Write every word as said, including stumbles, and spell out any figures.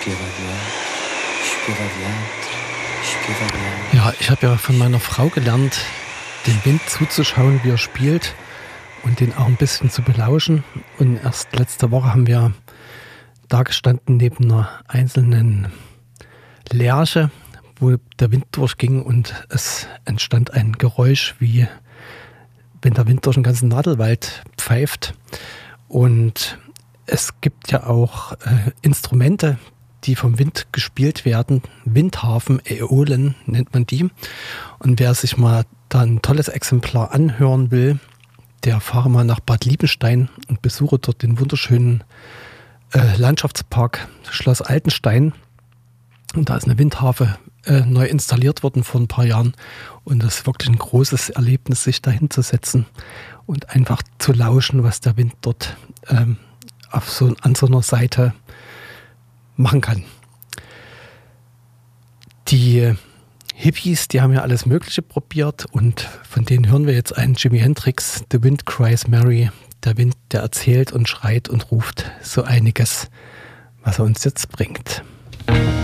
Ja, ich habe ja von meiner Frau gelernt, dem Wind zuzuschauen, wie er spielt und den auch ein bisschen zu belauschen. Und erst letzte Woche haben wir da gestanden neben einer einzelnen Lerche, wo der Wind durchging und es entstand ein Geräusch, wie wenn der Wind durch den ganzen Nadelwald pfeift. Und es gibt ja auch äh, Instrumente, die vom Wind gespielt werden. Windharfen, Äolen nennt man die. Und wer sich mal da ein tolles Exemplar anhören will, der fahre mal nach Bad Liebenstein und besuche dort den wunderschönen äh, Landschaftspark Schloss Altenstein. Und da ist eine Windharfe äh, neu installiert worden vor ein paar Jahren. Und das ist wirklich ein großes Erlebnis, sich da hinzusetzen und einfach zu lauschen, was der Wind dort ähm, auf so, an so einer Seite machen kann. Die Hippies, die haben ja alles Mögliche probiert und von denen hören wir jetzt einen Jimi Hendrix, The Wind Cries Mary. Der Wind, der erzählt und schreit und ruft so einiges, was er uns jetzt bringt.